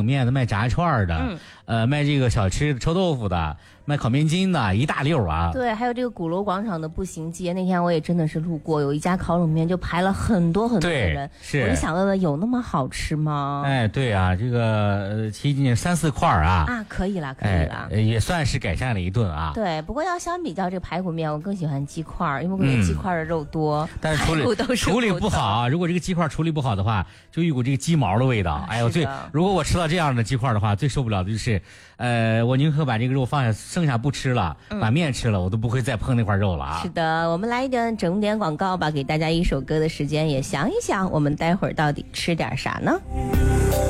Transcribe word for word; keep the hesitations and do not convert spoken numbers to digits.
冷面的，卖炸串的， 嗯、 呃，卖这个小吃臭豆腐的，卖烤面筋的，一大溜啊。 对，还有这个鼓楼广场的步行街，那天我也真的是路过，有一家烤冷面就排了很多很多的人， 是， 我就想问问，有那么好吃吗？ 哎，对啊，这个呃，其实三四块啊， 啊，可以了，可以了、 哎，也算是改善了一顿啊。 对，不过要相比较这个排骨面，我更喜欢鸡块，因为我觉得鸡块的肉多， 嗯、但是处理都是处理不好啊。如果这个鸡块处理不好的话，就一股这个鸡毛的味道。啊、哎呦，最如果我吃到这样的鸡块的话，最受不了的就是，呃，我宁可把这个肉放下，剩下不吃了，嗯、把面吃了，我都不会再碰那块肉了啊。 是的，我们来一点整点广告吧，给大家一首歌的时间，也想一想，我们待会儿到底吃点啥呢？